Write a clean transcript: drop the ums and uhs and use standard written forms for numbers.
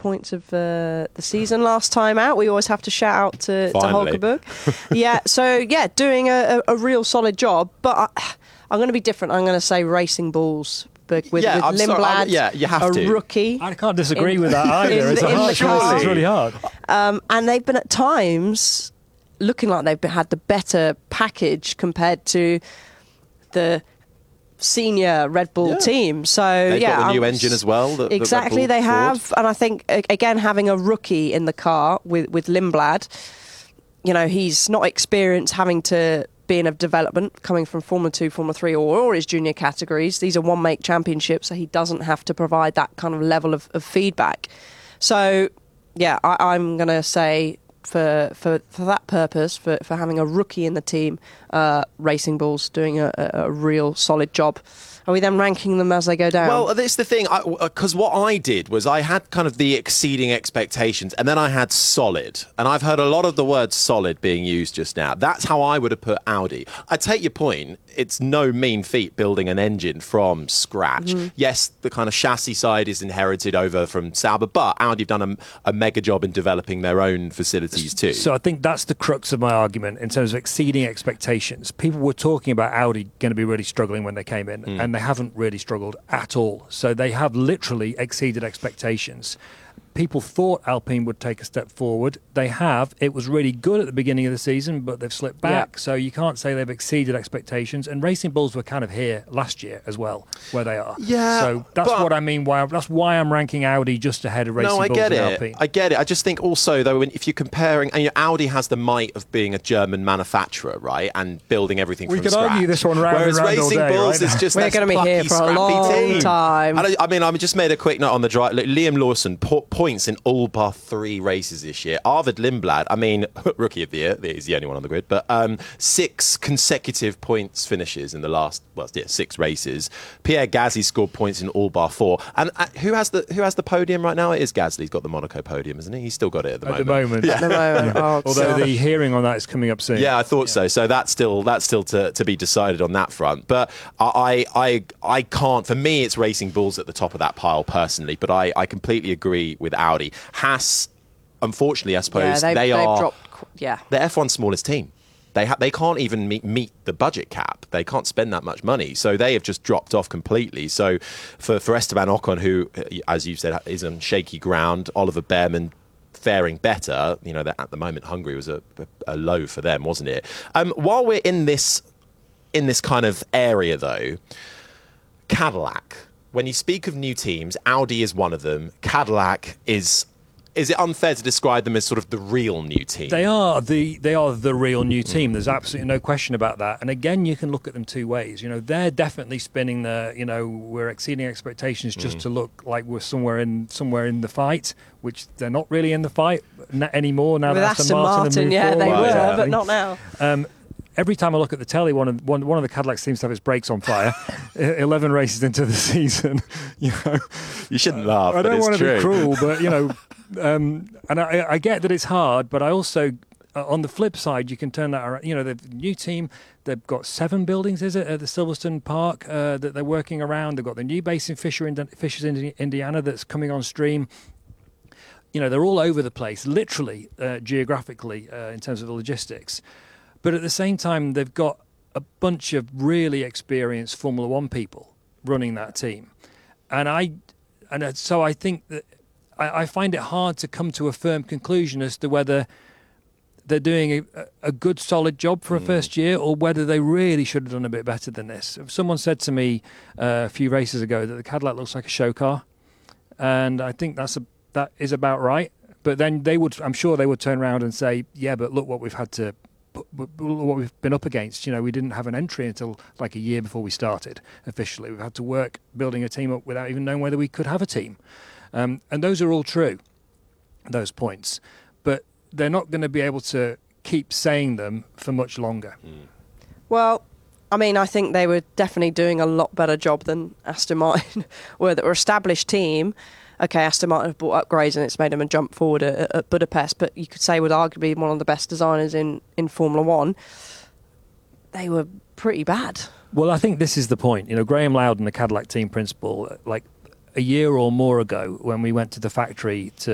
points of the season last time out. We always have to shout out to Hulkenberg. Doing a real solid job. But I'm going to be different. I'm going to say Racing Bulls. But with Lindblad, you have to. Rookie. I can't disagree with that either. It's really hard. And they've been at times looking like they've had the better package compared to the senior Red Bull team. So they've got the new engine as well. Exactly, they have. And I think, again, having a rookie in the car with Lindblad, he's not experienced having to be in a development coming from Formula 2, Formula 3 or his junior categories. These are one-make championships, so he doesn't have to provide that kind of level of feedback. So, I'm going to say for that purpose, for having a rookie in the team, Racing Bulls doing a real solid job. Are we then ranking them as they go down? Well, that's the thing, because what I did was I had kind of the exceeding expectations, and then I had solid. And I've heard a lot of the word solid being used just now. That's how I would have put Audi. I take your point. It's no mean feat building an engine from scratch. Mm-hmm. Yes, the kind of chassis side is inherited over from Sauber, but Audi have done a mega job in developing their own facilities too. So I think that's the crux of my argument in terms of exceeding expectations. People were talking about Audi going to be really struggling when they came in, and they haven't really struggled at all. So they have literally exceeded expectations. People thought Alpine would take a step forward. They have. It was really good at the beginning of the season, but they've slipped back. Yeah. So you can't say they've exceeded expectations. And Racing Bulls were kind of here last year as well, where they are. Yeah. So that's what I mean. That's why I'm ranking Audi just ahead of Racing Bulls and Alpine. I get it. I just think also, though, if you're comparing, and Audi has the might of being a German manufacturer, right, and building everything from scratch. We could argue this one round whereas and round Racing all day, Bulls right? is just we're going to be here for a long time. I just made a quick note on the drive. Liam Lawson points in all bar 3 races this year. Arvid Lindblad, rookie of the year, he's the only one on the grid, but 6 consecutive points finishes in the last 6 races. Pierre Gasly scored points in all bar 4. And who has the podium right now? It is Gasly. He's got the Monaco podium, isn't he? He's still got it at the moment. At the moment. Oh, although the hearing on that is coming up soon. Yeah, I thought so. So that's still to be decided on that front. But I can't. For me, it's Racing Bulls at the top of that pile personally. But I completely agree with Audi. Haas, unfortunately, I suppose they've dropped. Yeah, the F1's smallest team. They can't even meet the budget cap. They can't spend that much money. So they have just dropped off completely. So for Esteban Ocon, who, as you've said, is on shaky ground, Oliver Behrman faring better. At the moment, Hungary was a low for them, wasn't it? While we're in this kind of area, though, Cadillac. When you speak of new teams, Audi is one of them. Cadillac is it unfair to describe them as sort of the real new team? They are the real new team. There's absolutely no question about that. And again, you can look at them two ways. They're definitely spinning we're exceeding expectations just to look like we're somewhere in the fight, which they're not really in the fight anymore now. With that Aston Martin, they were, but not now. Every time I look at the telly, one of the Cadillacs seems to have its brakes on fire. 11 races into the season, You shouldn't laugh. I don't want to be cruel, but and I get that it's hard, but I also, on the flip side, you can turn that around. The new team, they've got 7 buildings, is it, at the Silverstone Park that they're working around. They've got the new base in Fishers, Indiana, that's coming on stream. They're all over the place, literally, geographically, in terms of the logistics. But at the same time, they've got a bunch of really experienced Formula One people running that team. So I think that I find it hard to come to a firm conclusion as to whether they're doing a good, solid job for a first year or whether they really should have done a bit better than this. Someone said to me a few races ago that the Cadillac looks like a show car. And I think that is about right. But then I'm sure they would turn around and say, yeah, but look what we've been up against. We didn't have an entry until like a year before we started officially. We've had to work building a team up without even knowing whether we could have a team. And those are all true, those points. But they're not going to be able to keep saying them for much longer. Well, I think they were definitely doing a lot better job than Aston Martin were. That were established team. Okay, Aston Martin have brought upgrades and it's made them a jump forward at Budapest, but you could say would arguably be one of the best designers in Formula One. They were pretty bad. Well, I think this is the point. Graham Loudon, the Cadillac team principal, like a year or more ago when we went to the factory to